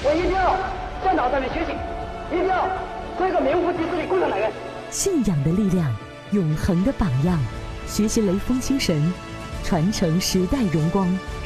我一定要向党上面学习，一定要做一个名副其实的共产党员。 信仰的力量，永恒的榜样，学习雷锋精神，传承时代荣光。